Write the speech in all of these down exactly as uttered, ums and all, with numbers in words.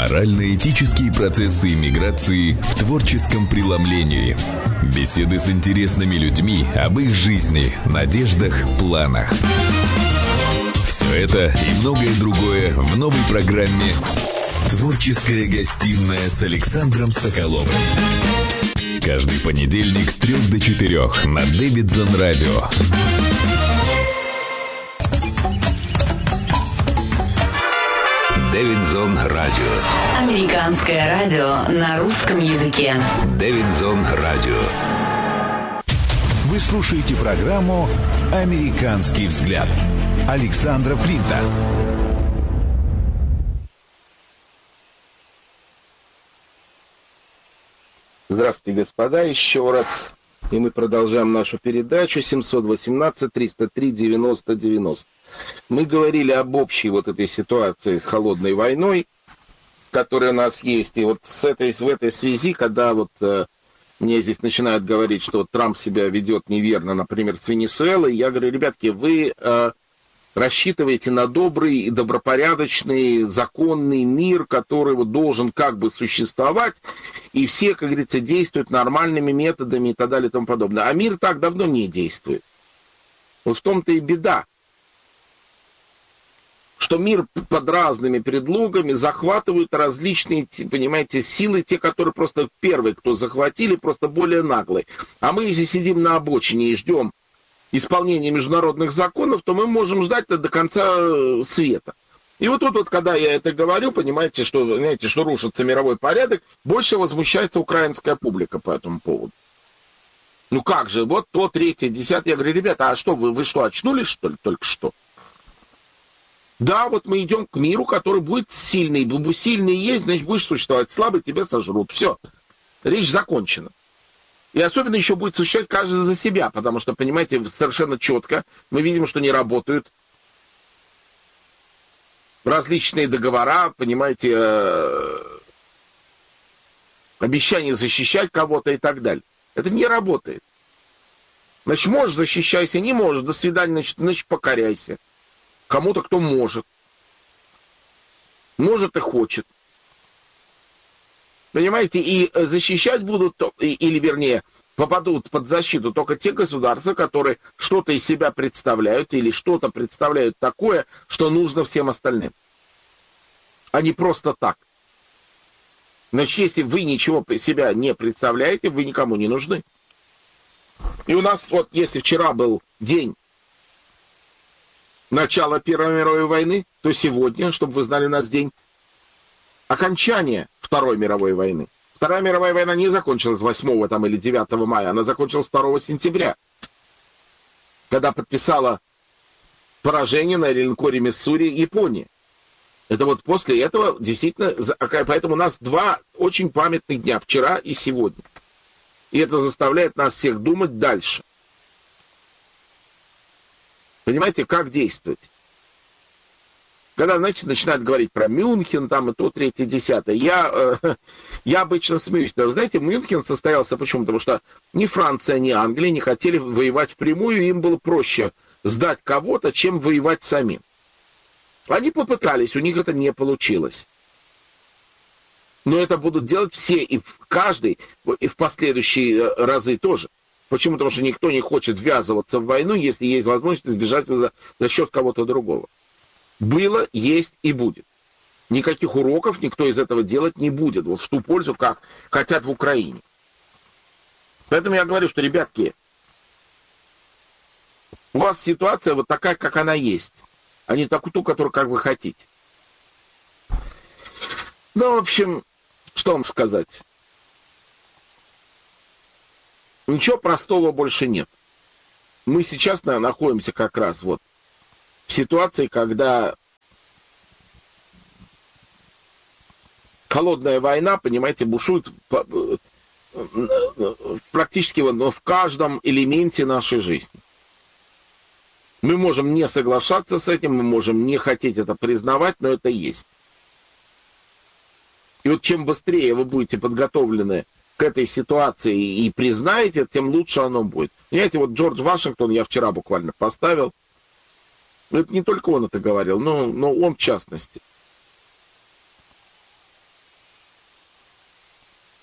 Морально-этические процессы иммиграции в творческом преломлении. Беседы с интересными людьми об их жизни, надеждах, планах. Все это и многое другое в новой программе «Творческая гостиная» с Александром Соколовым. Каждый понедельник с трех до четырех на Дэвидсон Радио. Дэвидсон Радио. Американское радио на русском языке. Дэвидсон Радио. Вы слушаете программу «Американский взгляд» Александра Флинта. Здравствуйте, господа, еще раз. И мы продолжаем нашу передачу семьсот восемнадцать триста три девяносто девяносто. Мы говорили об общей вот этой ситуации с холодной войной, которая у нас есть. И вот с этой, в этой связи, когда вот э, мне здесь начинают говорить, что вот Трамп себя ведет неверно, например, с Венесуэлой, я говорю, ребятки, вы э, рассчитываете на добрый и добропорядочный, законный мир, который вот должен как бы существовать, и все, как говорится, действуют нормальными методами и так далее и тому подобное. А мир так давно не действует. Вот в том-то и беда, что мир под разными предлогами захватывают различные, понимаете, силы, те, которые просто первые, кто захватили, просто более наглые. А мы, если сидим на обочине и ждем исполнения международных законов, то мы можем ждать до конца света. И вот тут вот, когда я это говорю, понимаете, что, знаете, что рушится мировой порядок, больше возмущается украинская публика по этому поводу. Ну как же, вот то, третье, десятое. Я говорю, ребята, а что, вы, вы что, очнулись, что ли, только что? Да, вот мы идем к миру, который будет сильный. Сильный есть, значит, будешь существовать. Слабый тебя сожрут. Все. Речь закончена. И особенно еще будет существовать каждый за себя, потому что, понимаете, совершенно четко мы видим, что не работают различные договора, понимаете, обещания защищать кого-то и так далее. Это не работает. Значит, можешь, защищайся, не можешь, до свидания, значит, значит покоряйся. Кому-то, кто может. Может и хочет. Понимаете, и защищать будут, или вернее, попадут под защиту только те государства, которые что-то из себя представляют, или что-то представляют такое, что нужно всем остальным. А не просто так. Значит, если вы ничего себя не представляете, вы никому не нужны. И у нас, вот, если вчера был день начала Первой мировой войны, то сегодня, чтобы вы знали, у нас день окончания Второй мировой войны. Вторая мировая война не закончилась восьмого там, или девятого мая, она закончилась второго сентября, когда подписала поражение на линкоре Миссури Япония. Это вот после этого действительно, поэтому у нас два очень памятных дня, вчера и сегодня. И это заставляет нас всех думать дальше. Понимаете, как действовать? Когда, значит, начинают говорить про Мюнхен, там, и то, третье, десятое, я, э, я обычно смеюсь. Да, вы знаете, Мюнхен состоялся почему? Потому что ни Франция, ни Англия не хотели воевать впрямую, им было проще сдать кого-то, чем воевать самим. Они попытались, у них это не получилось. Но это будут делать все, и каждый, и в последующие разы тоже. Почему? Потому что никто не хочет ввязываться в войну, если есть возможность избежать за, за счет кого-то другого. Было, есть и будет. Никаких уроков никто из этого делать не будет. Вот в ту пользу, как хотят в Украине. Поэтому я говорю, что, ребятки, у вас ситуация вот такая, как она есть, а не такую, ту, которую как вы хотите. Ну, в общем, что вам сказать? Ничего простого больше нет. Мы сейчас, наверное, находимся как раз вот в ситуации, когда холодная война, понимаете, бушует практически в каждом элементе нашей жизни. Мы можем не соглашаться с этим, мы можем не хотеть это признавать, но это есть. И вот чем быстрее вы будете подготовлены к этой ситуации и признаете, тем лучше оно будет. Понимаете, вот Джордж Вашингтон я вчера буквально поставил. Это не только он это говорил, но, но он в частности.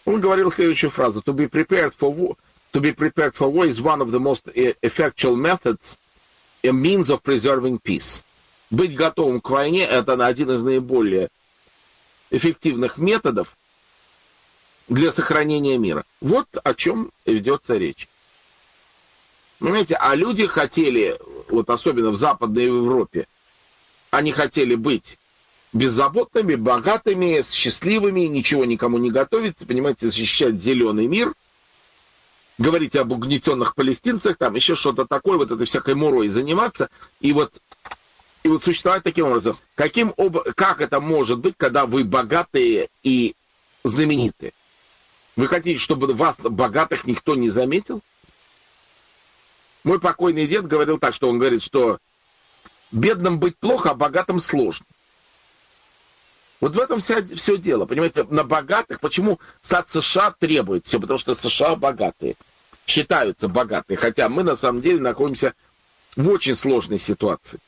Он говорил следующую фразу: to be prepared for war, to be prepared for war is one of the most effectual methods, a means of preserving peace. Быть готовым к войне — это один из наиболее эффективных методов для сохранения мира. Вот о чем ведется речь. Понимаете, а люди хотели, вот особенно в Западной Европе, они хотели быть беззаботными, богатыми, счастливыми, ничего никому не готовить, понимаете, защищать зеленый мир, говорить об угнетенных палестинцах, там еще что-то такое, вот этой всякой мурой заниматься, и вот, и вот существовать таким образом. Каким об... Как это может быть, когда вы богатые и знаменитые? Вы хотите, чтобы вас, богатых, никто не заметил? Мой покойный дед говорил так, что он говорит, что бедным быть плохо, а богатым сложно. Вот в этом вся, все дело, понимаете, на богатых, почему от США требует все, потому что США богатые, считаются богатые, хотя мы на самом деле находимся в очень сложной ситуации.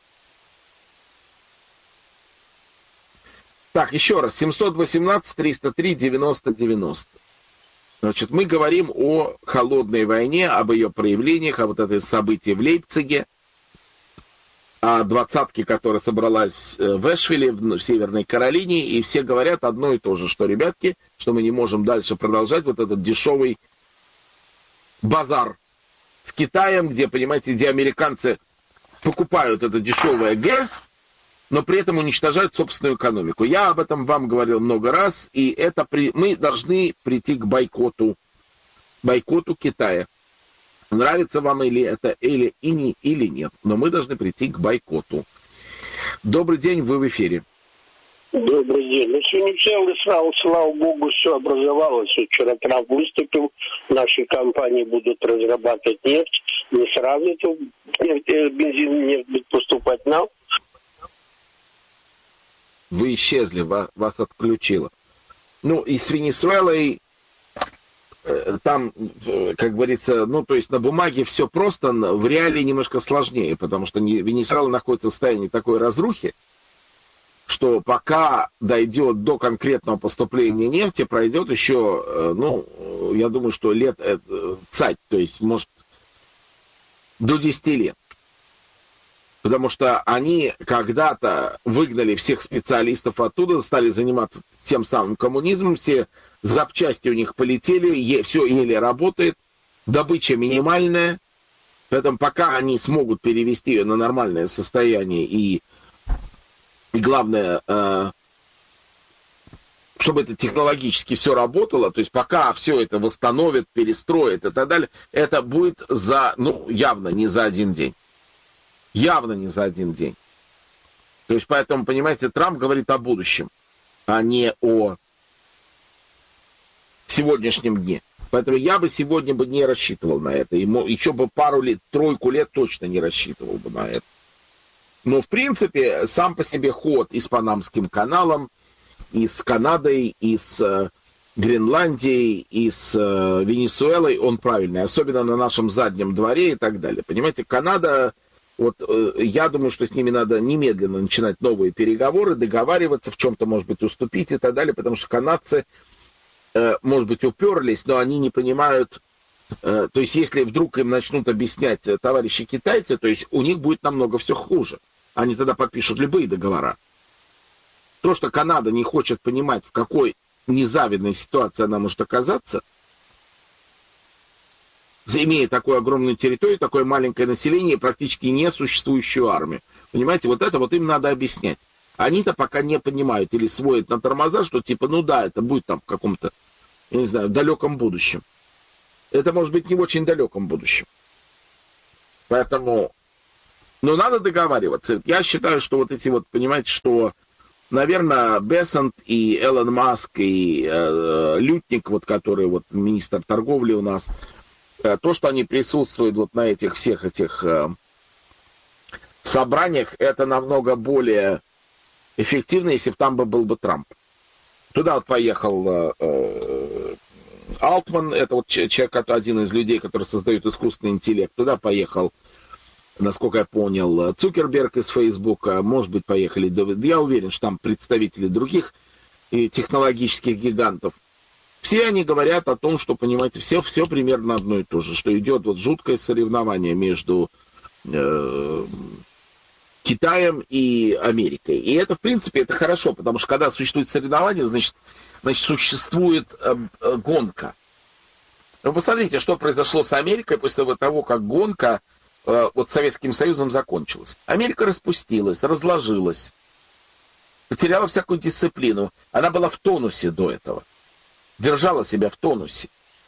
Так, еще раз, семьсот восемнадцать триста три девяносто девяносто. Значит, мы говорим о холодной войне, об ее проявлениях, о вот этой событии в Лейпциге, о двадцатке, которая собралась в Эшвилле, в Северной Каролине, и все говорят одно и то же, что, ребятки, что мы не можем дальше продолжать вот этот дешевый базар с Китаем, где, понимаете, где американцы покупают это дешевое Г, но при этом уничтожают собственную экономику. Я об этом вам говорил много раз, и это при... мы должны прийти к бойкоту, бойкоту Китая. Нравится вам или это, или, и не, или нет, но мы должны прийти к бойкоту. Добрый день, вы в эфире. Добрый день. Ну, сегодня целый, слава, слава богу, все образовалось. Вчера Трамп выступил, наши компании будут разрабатывать нефть, не сразу эту нефть, бензин, нефть будет поступать нам. Вы исчезли, вас, вас отключило. Ну, и с Венесуэлой э, там, э, как говорится, ну, то есть на бумаге все просто, в реалии немножко сложнее, потому что не, Венесуэла находится в состоянии такой разрухи, что пока дойдет до конкретного поступления нефти, пройдет еще, э, ну, я думаю, что лет э, цать, то есть, может, до десяти лет. Потому что они когда-то выгнали всех специалистов оттуда, стали заниматься тем самым коммунизмом, все запчасти у них полетели, е, все еле работает, добыча минимальная, поэтому пока они смогут перевести ее на нормальное состояние и, и главное, э, чтобы это технологически все работало, то есть пока все это восстановят, перестроят и так далее, это будет за, ну, явно не за один день. Явно не за один день. То есть, поэтому, понимаете, Трамп говорит о будущем, а не о сегодняшнем дне. Поэтому я бы сегодня бы не рассчитывал на это. И еще бы пару лет, тройку лет точно не рассчитывал бы на это. Но, в принципе, сам по себе ход и с Панамским каналом, и с Канадой, и с Гренландией, и с Венесуэлой, он правильный. Особенно на нашем заднем дворе и так далее. Понимаете, Канада... Вот э, я думаю, что с ними надо немедленно начинать новые переговоры, договариваться, в чем-то, может быть, уступить и так далее, потому что канадцы, э, может быть, уперлись, но они не понимают, э, то есть если вдруг им начнут объяснять э, товарищи китайцы, то есть у них будет намного все хуже. Они тогда подпишут любые договора. То, что Канада не хочет понимать, в какой незавидной ситуации она может оказаться, имея такую огромную территорию, такое маленькое население и практически несуществующую армию. Понимаете, вот это вот им надо объяснять. Они-то пока не понимают или сводят на тормоза, что типа, ну да, это будет там в каком-то, я не знаю, далеком будущем. Это может быть не в очень далеком будущем. Поэтому, ну надо договариваться. Я считаю, что вот эти вот, понимаете, что, наверное, Бессент и Элон Маск и э, Лютник, вот который вот министр торговли у нас, то, что они присутствуют вот на этих всех этих э, собраниях, это намного более эффективно, если бы там был бы Трамп. Туда вот поехал э, Алтман, это вот человек, один из людей, который создает искусственный интеллект. Туда поехал, насколько я понял, Цукерберг из Фейсбука. Может быть, поехали. Я уверен, что там представители других технологических гигантов. Все они говорят о том, что, понимаете, все, все примерно одно и то же, что идет вот жуткое соревнование между э, Китаем и Америкой. И это, в принципе, это хорошо, потому что когда существует соревнование, значит, значит существует э, э, гонка. Вы посмотрите, что произошло с Америкой после того, как гонка э, вот Советским Союзом закончилась. Америка распустилась, разложилась, потеряла всякую дисциплину. Она была в тонусе до этого. Держала себя в тонусе.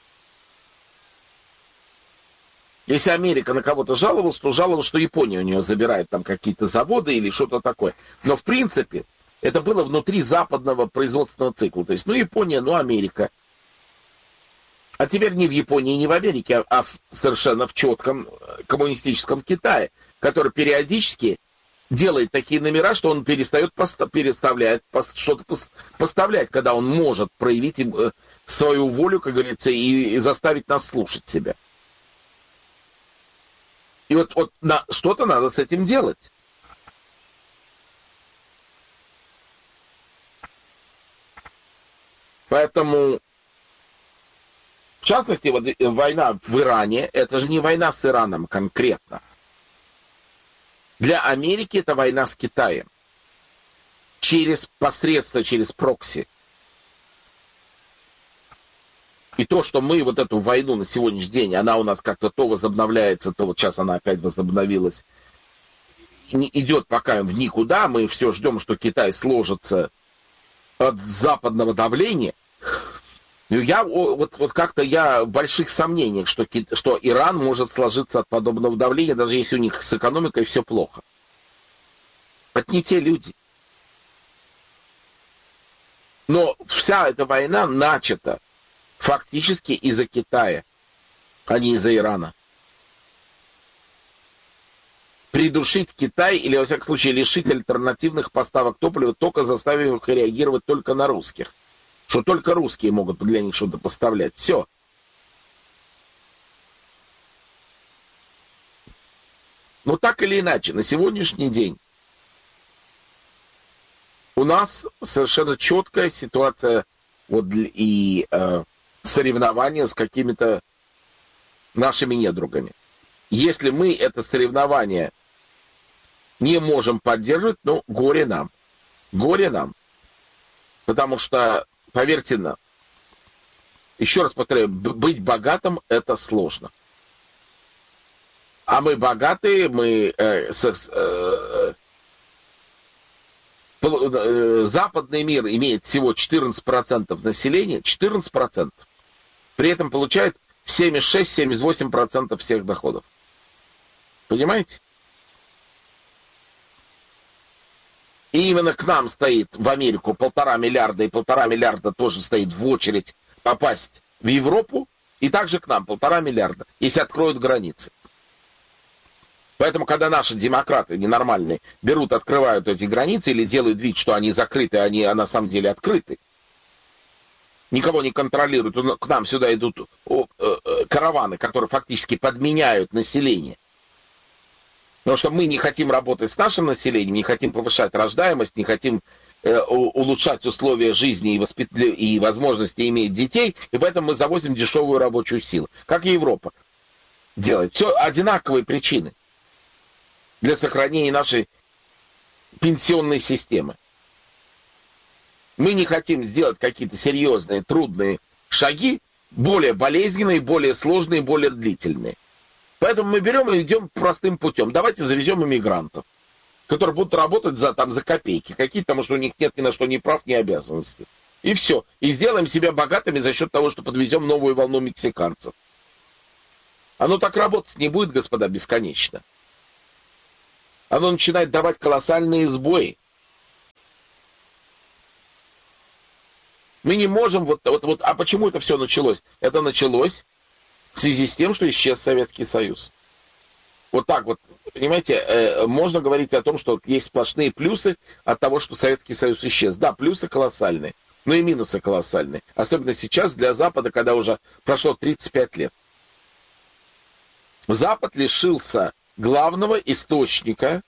Если Америка на кого-то жаловалась, то жаловалась, что Япония у нее забирает там какие-то заводы или что-то такое. Но, в принципе, это было внутри западного производственного цикла. То есть, ну, Япония, ну, Америка. А теперь не в Японии, не в Америке, а в, совершенно в четком коммунистическом Китае, который периодически делает такие номера, что он перестает поста- переставлять, пос- что-то пос- поставлять, когда он может проявить им, э, свою волю, как говорится, и, и заставить нас слушать себя. И вот, вот на, что-то надо с этим делать. Поэтому, в частности, вот война в Иране, это же не война с Ираном конкретно. Для Америки это война с Китаем. Через посредство, через прокси. И то, что мы вот эту войну на сегодняшний день, она у нас как-то то возобновляется, то вот сейчас она опять возобновилась, не идет пока в никуда, мы все ждем, что Китай сложится от западного давления. Я вот, вот как-то я в больших сомнениях, что, что Иран может сложиться от подобного давления, даже если у них с экономикой все плохо. Это не те люди. Но вся эта война начата фактически из-за Китая, а не из-за Ирана. Придушить Китай или, во всяком случае, лишить альтернативных поставок топлива, только заставив их реагировать только на русских. Что только русские могут для них что-то поставлять. Все. Но так или иначе, на сегодняшний день у нас совершенно четкая ситуация вот, и э, соревнования с какими-то нашими недругами. Если мы это соревнование не можем поддерживать, ну, горе нам. Горе нам. Потому что, поверьте нам, еще раз повторяю, быть богатым – это сложно. А мы богатые, мы э, с, э, э, западный мир имеет всего четырнадцать процентов населения, четырнадцать процентов, при этом получает семьдесят шесть - семьдесят восемь процентов всех доходов. Понимаете? И именно к нам стоит в Америку полтора миллиарда, и полтора миллиарда тоже стоит в очередь попасть в Европу, и также к нам полтора миллиарда, если откроют границы. Поэтому, когда наши демократы ненормальные берут, открывают эти границы или делают вид, что они закрыты, они а на самом деле открыты, никого не контролируют, к нам сюда идут о, э, караваны, которые фактически подменяют население. Потому что мы не хотим работать с нашим населением, не хотим повышать рождаемость, не хотим э, улучшать условия жизни и, воспит... и возможности иметь детей, и поэтому мы завозим дешевую рабочую силу. Как Европа делает. Все одинаковые причины для сохранения нашей пенсионной системы. Мы не хотим сделать какие-то серьезные, трудные шаги, более болезненные, более сложные, более длительные. Поэтому мы берем и идем простым путем. Давайте завезем иммигрантов, которые будут работать за, там, за копейки, какие-то, потому что у них нет ни на что ни прав, ни обязанностей. И все. И сделаем себя богатыми за счет того, что подвезем новую волну мексиканцев. Оно так работать не будет, господа, бесконечно. Оно начинает давать колоссальные сбои. Мы не можем... Вот, вот, вот, а почему это все началось? Это началось в связи с тем, что исчез Советский Союз. Вот так вот, понимаете, э, можно говорить о том, что есть сплошные плюсы от того, что Советский Союз исчез. Да, плюсы колоссальные, но и минусы колоссальные. Особенно сейчас для Запада, когда уже прошло тридцать пять лет. Запад лишился главного источника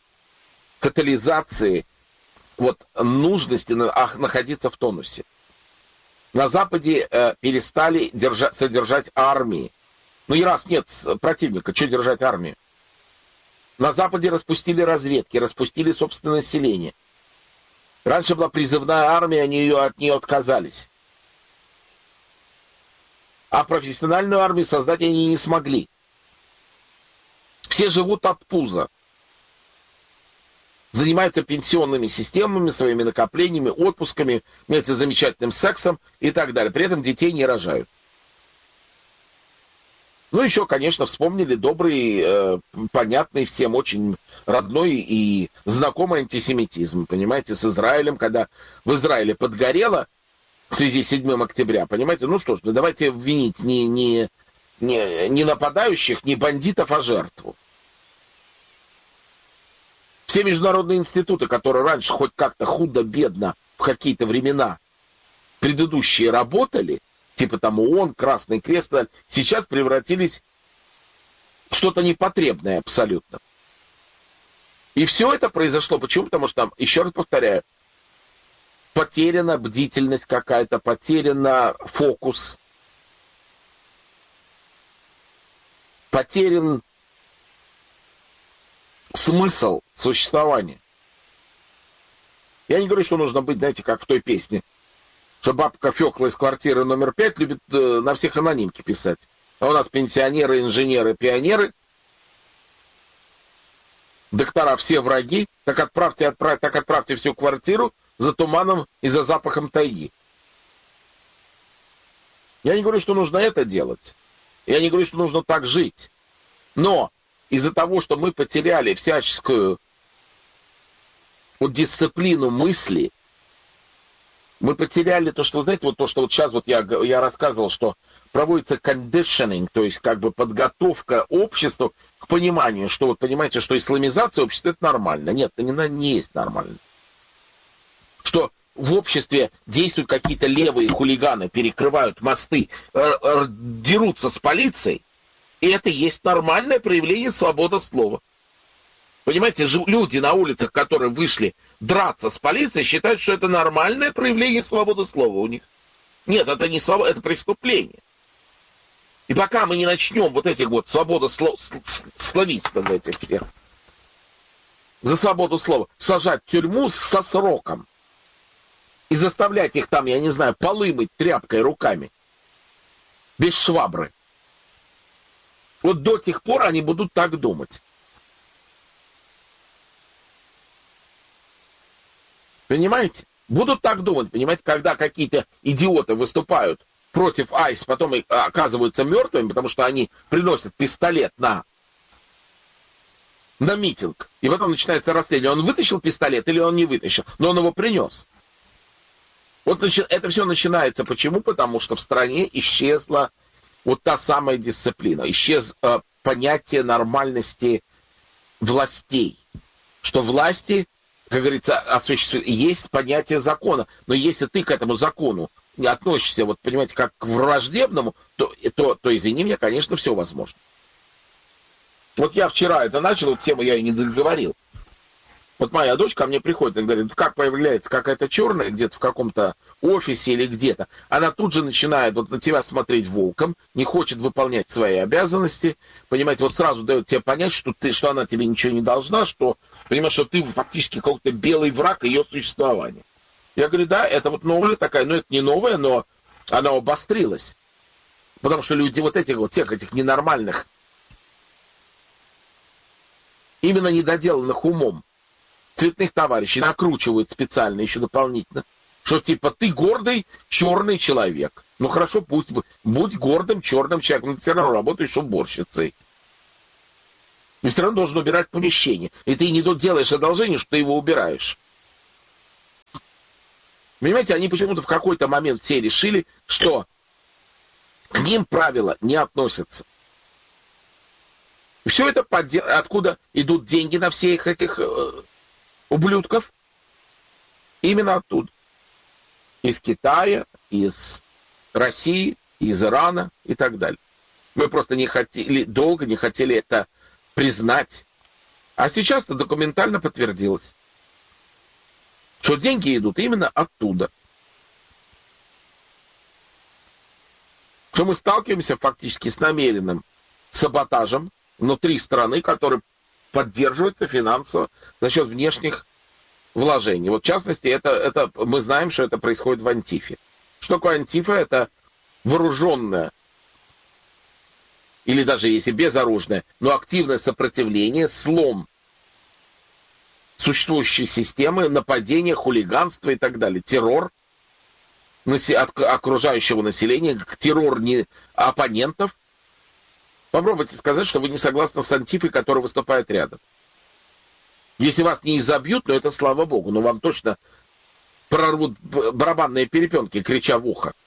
катализации вот, нужности находиться в тонусе. На Западе э, перестали держать, содержать армии. Ну и раз нет противника, что держать армию? На Западе распустили разведки, распустили собственное население. Раньше была призывная армия, они ее, от нее отказались. А профессиональную армию создать они не смогли. Все живут от пуза. Занимаются пенсионными системами, своими накоплениями, отпусками, занимаются замечательным сексом и так далее. При этом детей не рожают. Ну, еще, конечно, вспомнили добрый, э, понятный всем очень родной и знакомый антисемитизм, понимаете, с Израилем, когда в Израиле подгорело в связи с седьмым октября, понимаете, ну что ж, давайте обвинить не, не, не, не нападающих, не бандитов, а жертву. Все международные институты, которые раньше хоть как-то худо-бедно в какие-то времена предыдущие работали, типа там ООН, Красный Крест, сейчас превратились в что-то непотребное абсолютно. И все это произошло. Почему? Потому что там, еще раз повторяю, потеряна бдительность какая-то, потерян фокус, потерян смысл существования. Я не говорю, что нужно быть, знаете, как в той песне, что бабка Фёкла из квартиры номер пять любит э, на всех анонимки писать. А у нас пенсионеры, инженеры, пионеры, доктора все враги, так отправьте, отправь, так отправьте всю квартиру за туманом и за запахом тайги. Я не говорю, что нужно это делать. Я не говорю, что нужно так жить. Но из-за того, что мы потеряли всяческую вот дисциплину мысли, мы потеряли то, что, знаете, вот то, что вот сейчас вот я, я рассказывал, что проводится conditioning, то есть как бы подготовка общества к пониманию, что вот понимаете, что исламизация общества это нормально. Нет, это не, не есть нормально. Что в обществе действуют какие-то левые хулиганы, перекрывают мосты, дерутся с полицией, и это есть нормальное проявление свободы слова. Понимаете, люди на улицах, которые вышли драться с полицией, считают, что это нормальное проявление свободы слова у них. Нет, это не свобода, это преступление. И пока мы не начнем вот этих вот свободословистов этих всех за свободу слова сажать в тюрьму со сроком и заставлять их там, я не знаю, полы мыть тряпкой руками, без швабры, вот до тех пор они будут так думать. Понимаете? Будут так думать, понимаете, когда какие-то идиоты выступают против ай эс, потом и оказываются мертвыми, потому что они приносят пистолет на, на митинг, и потом начинается расследование, он вытащил пистолет или он не вытащил, но он его принес. Вот это все начинается. Почему? Потому что в стране исчезла вот та самая дисциплина, исчез э, понятие нормальности властей, что власти, как говорится, осуществляют, есть понятие закона, но если ты к этому закону не относишься, вот понимаете, как к враждебному, то, то, то извини меня, конечно, все возможно. Вот я вчера это начал, эту тему я и не договорил. Вот моя дочь ко мне приходит и говорит, как появляется какая-то черная где-то в каком-то офисе или где-то, она тут же начинает вот на тебя смотреть волком, не хочет выполнять свои обязанности, понимаете, вот сразу дает тебе понять, что, ты, что она тебе ничего не должна, что, понимаешь, что ты фактически какой-то белый враг ее существования. Я говорю, да, это вот новая такая, ну это не новая, но она обострилась. Потому что люди вот этих вот, всех этих ненормальных, именно недоделанных умом, цветных товарищей накручивают специально еще дополнительно, что типа ты гордый черный человек. Ну хорошо, пусть будь гордым черным человеком, но ты все равно работаешь уборщицей. Ты все равно должен убирать помещение. И ты не делаешь одолжение, что ты его убираешь. Понимаете, они почему-то в какой-то момент все решили, что к ним правила не относятся. И все это поддерж... откуда идут деньги на всех этих э, ублюдков? Именно оттуда. Из Китая, из России, из Ирана и так далее. Мы просто не хотели, долго не хотели это признать. А сейчас это документально подтвердилось. Что деньги идут именно оттуда. что мы сталкиваемся фактически с намеренным саботажем внутри страны, который поддерживается финансово за счет внешних вложений. Вот в частности, это, это, мы знаем, что это происходит в Антифе. Что такое Антифа? Это вооруженное, или даже если безоружное, но активное сопротивление, слом существующей системы, нападение, хулиганство и так далее. Террор от окружающего населения, террор не оппонентов. Попробуйте сказать, что вы не согласны с Антифой, которая выступает рядом. Если вас не изобьют, ну это слава богу, но вам точно прорвут барабанные перепонки, крича в ухо.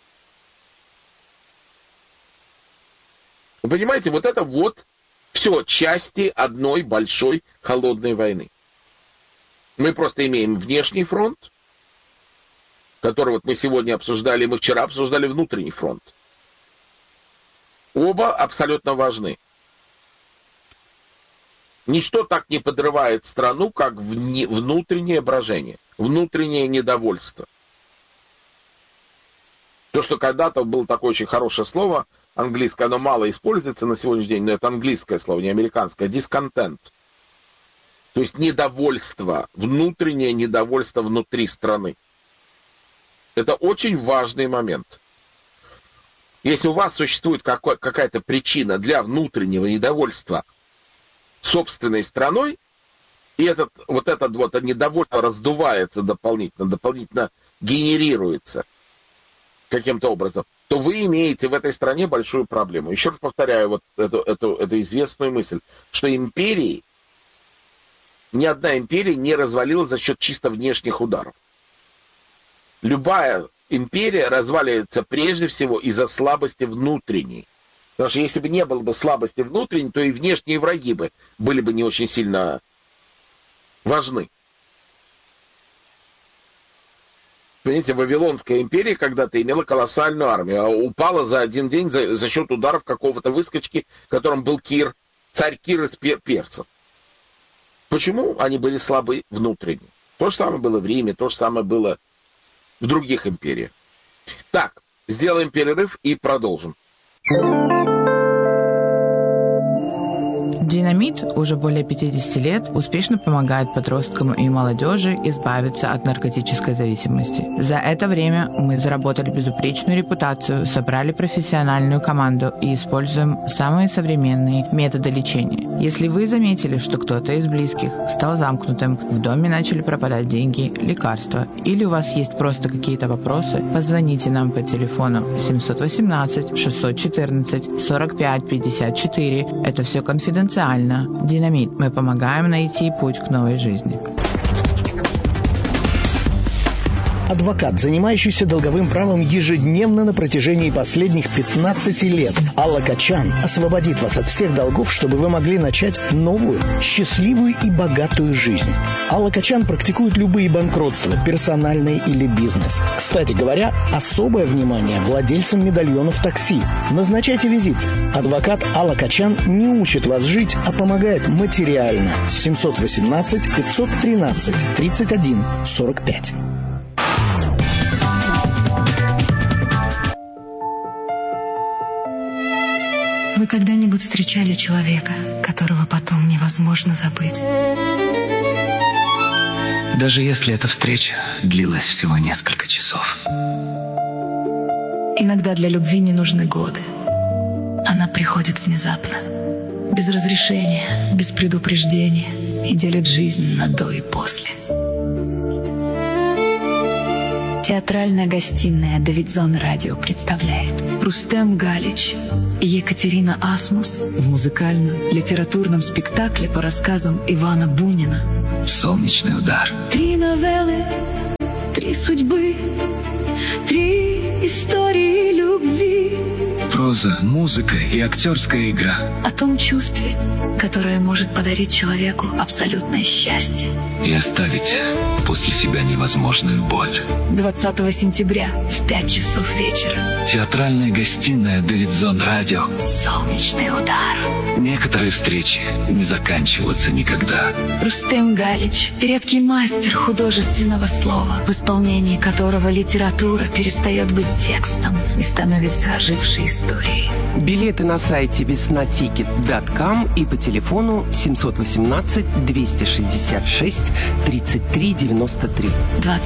Вы понимаете, вот это вот все части одной большой холодной войны. Мы просто имеем внешний фронт, который вот мы сегодня обсуждали, мы вчера обсуждали внутренний фронт. Оба абсолютно важны. Ничто так не подрывает страну, как вне, внутреннее брожение, внутреннее недовольство. То, что когда-то было такое очень хорошее слово, английское, оно мало используется на сегодняшний день, но это английское слово, не американское, discontent. То есть недовольство, внутреннее недовольство внутри страны. Это очень важный момент. Если у вас существует какой- какая-то причина для внутреннего недовольства собственной страной, и этот, вот это вот недовольство раздувается дополнительно, дополнительно генерируется каким-то образом, то вы имеете в этой стране большую проблему. Еще раз повторяю вот эту, эту, эту известную мысль, что империи, ни одна империя не развалилась за счет чисто внешних ударов. Любая империя разваливается прежде всего из-за слабости внутренней. Потому что если бы не было бы слабости внутренней, то и внешние враги бы были бы не очень сильно важны. Понимаете, Вавилонская империя когда-то имела колоссальную армию, а упала за один день за, за счет ударов какого-то выскочки, которым был Кир, царь Кир из пер- перцев. Почему они были слабы внутренне? То же самое было в Риме, то же самое было в других империях. Так, сделаем перерыв и продолжим. Динамит уже более пятьдесят лет успешно помогает подросткам и молодежи избавиться от наркотической зависимости. За это время мы заработали безупречную репутацию, собрали профессиональную команду и используем самые современные методы лечения. Если вы заметили, что кто-то из близких стал замкнутым, в доме начали пропадать деньги, лекарства, или у вас есть просто какие-то вопросы, позвоните нам по телефону семь один восемь шесть один четыре сорок пять пятьдесят четыре. Это все конфиденциально. Динамит. Мы помогаем найти путь к новой жизни. Адвокат, занимающийся долговым правом ежедневно на протяжении последних пятнадцати лет. Алла Качан освободит вас от всех долгов, чтобы вы могли начать новую, счастливую и богатую жизнь. Алла Качан практикует любые банкротства, персональные или бизнес. Кстати говоря, особое внимание владельцам медальонов такси. Назначайте визит. Адвокат Алла Качан не учит вас жить, а помогает материально. семь один восемь пятьсот тринадцать тридцать один сорок пять. Вы когда-нибудь встречали человека, которого потом невозможно забыть? Даже если эта встреча длилась всего несколько часов. Иногда для любви не нужны годы. Она приходит внезапно, без разрешения, без предупреждения и делит жизнь на до и после. Театральная гостиная «Давидзон Радио» представляет Рустем Галич и Екатерина Асмус в музыкальном литературном спектакле по рассказам Ивана Бунина «Солнечный удар». Три новеллы, три судьбы, три истории любви. Проза, музыка и актерская игра. О том чувстве, которое может подарить человеку абсолютное счастье И оставить после себя невозможную боль. двадцатого сентября в пять часов вечера. Театральная гостиная Давидзон Радио. Солнечный удар. Некоторые встречи не заканчиваются никогда. Рустем Галич, редкий мастер художественного слова, в исполнении которого литература перестает быть текстом и становится ожившей историей. Билеты на сайте весна тикет точка ком и по телефону семь один восемь, двести шестьдесят шесть, тридцать три девяносто три.